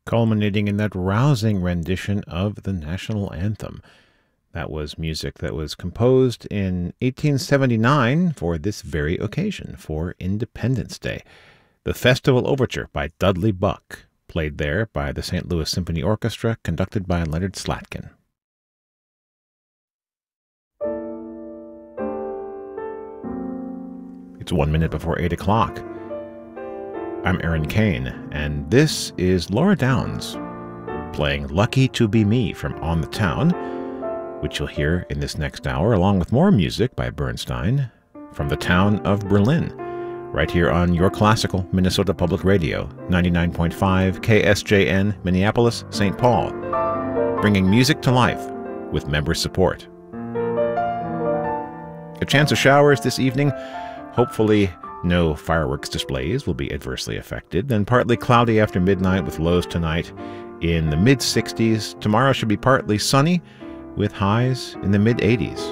culminating in that rousing rendition of the national anthem. That was music that was composed in 1879 for this very occasion, for Independence Day. The Festival Overture by Dudley Buck, played there by the St. Louis Symphony Orchestra, conducted by Leonard Slatkin. It's 1 minute before 8 o'clock. I'm Aaron Kane, and this is Laura Downs playing Lucky to Be Me from On the Town, which you'll hear in this next hour, along with more music by Bernstein from the town of Berlin, right here on your classical Minnesota Public Radio, 99.5 KSJN, Minneapolis, St. Paul, bringing music to life with member support. A chance of showers this evening. Hopefully no fireworks displays will be adversely affected. Then partly cloudy after midnight with lows tonight in the mid-60s. Tomorrow should be partly sunny with highs in the mid-80s.